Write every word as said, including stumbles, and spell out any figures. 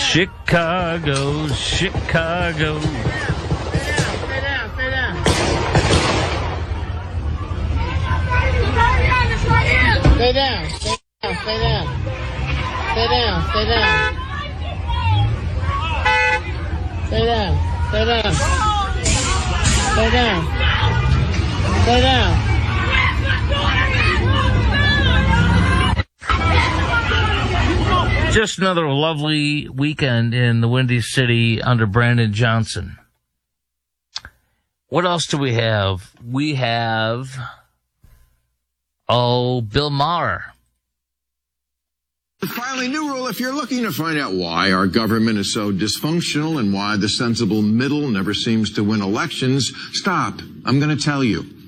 Chicago, Chicago. Stay down, stay down, stay down. Stay down, stay down. Stay down, stay down. Stay down, stay down. Stay down. Stay down. Just another lovely weekend in the Windy City under Brandon Johnson. What else do we have? We have, oh, Bill Maher. Finally, new rule, if you're looking to find out why our government is so dysfunctional and why the sensible middle never seems to win elections, stop. I'm going to tell you.